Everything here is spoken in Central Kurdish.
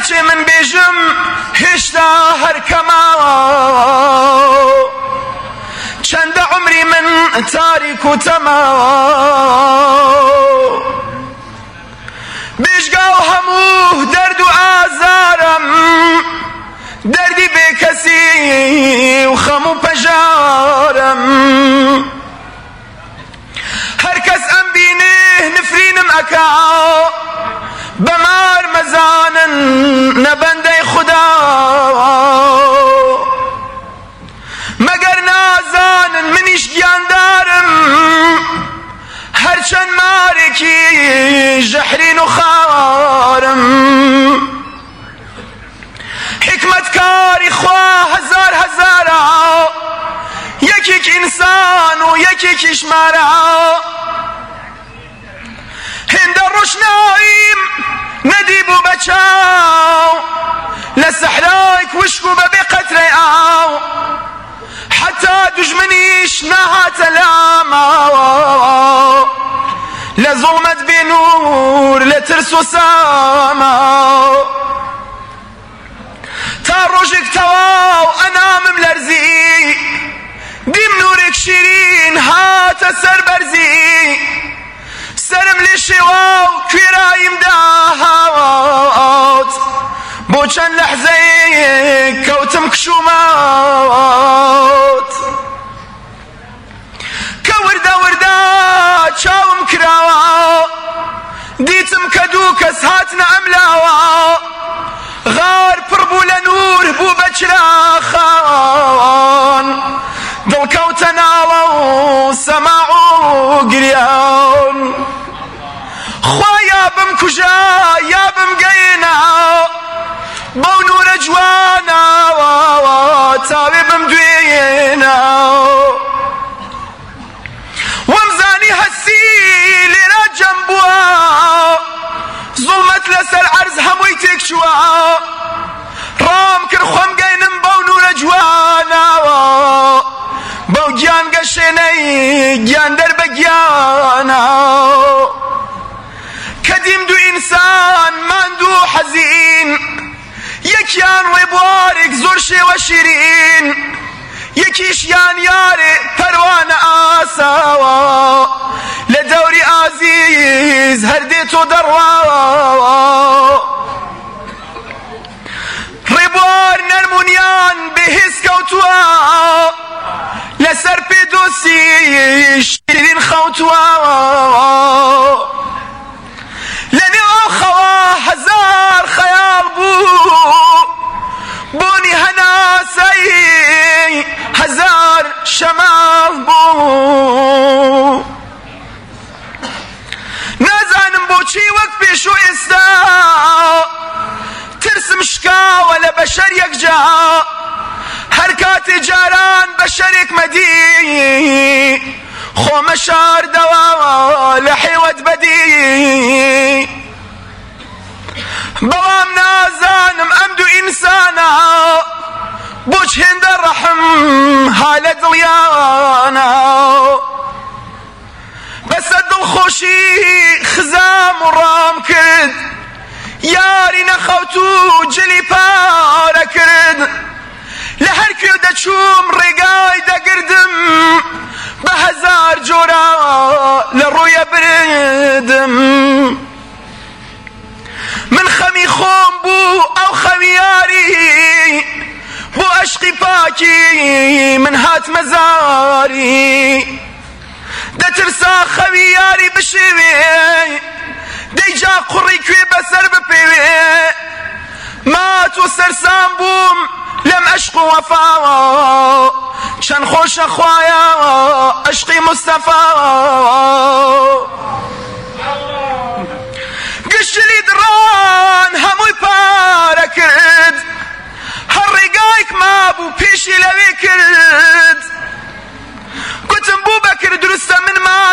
هەرچێ من بێژم هێشتا هەرکەما چەندە عمری من تاریک و تەما بێژگا و هەموو دەرد و ئازارم دەردی بێکەسی و خەم و پەژارم هەرکەس ئەم بینێ نفرینم ئەکا بەمار مەزانن نەبەندەی خودا مەگەر نازانن منیش گیاندارم هەرچەند مارێکی ژەحرین و خارم حکمەتکاری خوا هەزار هەزارە یەکێک ئینسان و یەکێکیش مارە هێندە ڕۆشناییم نەدیبوو بە چاو لە سەحرای کوشک و بەبێ قەترەی ئاو حتا دوژمنیش نەهاتە لاماوە لە زوڵمەت بێ نور لە ترس و ساماو تا ڕۆژێک تەواو ئەنامم لەرزی دیم نورێک شیرین هاتە سەر بەرزی سرم لێ شێوا و کوێراییم داهات بۆ چەند لەحزەیەک کەوتم کشومات کە وردە وردە چاوم کراوە دیتم کە دوو کەس هاتنە ئەم لاوە غار پڕ بوو لە نور بوو بە چراخان دڵکەوتە ناوە و سەماع و گریان خوا یا بمکوژە یا بمگەیەنە بەو نورە جوانەوە تاوێ بمدوێنە وەمزانی هەستی لێرە جەم بووە زوڵمەت لەسەر عەرز هەمووی تێک چووە ڕام کرد خۆم گەینم بەو نورە جوانەوە بەو گیان گەشێنەی گیان دەربە گیانە کە دیم دوو ئینسان ماند و حەزین یەکیان ڕێبوارێک زۆر شێوە شیرین یەکیشیان یارێ پەروانە ئاساوە لە دەوری ئازیز هەردێتۆ دەڕواوە ڕێبوار نەرمونیان بەهێز کەوتووە لەسەر پێدۆسی شیرین خەوتووە لەنێو ئەو خەوە هەزار خەیاڵ بوو بۆنی هەناسەی هەزار شەماڵ بوو نازانم بۆچی وەک پێش و ئێستا ترسم شکاوە لە بەشەر یەکجا هەر کاتێ جاران بەشەرێک مەدی خۆمە شاردەوە لە حێوەت بەدی بەوام نازانم ئەم دوو ئینسانە بۆچ هێندە ڕەحم هالە دڵیانە بەسەر دڵخۆشی خزام و ڕام کرد یاری نەخەوت و جلی پارە کرد لە هەر کوێ دەچووم ڕێگای دەگردم بە هەزار جۆرە لە ڕوویە بردم من خەمی خۆم بوو ئەو خەمی یاری بۆ عەشقی پاکی من هات مەزاری دەترسا خەوی یاری بشێوێ دەیجا قوڕی کوێ بەسەر بپێوێ مات و سەرسام بووم لەم عەشق و وەفاوە چەند خۆشە خوایە عەشقی موستەفاوە گشتلی دڕان هەمووی پارە کرد هەر ڕێگایەک مابوو پێشی لەوێ کرد گوتم بوو بەکر دروستە من ما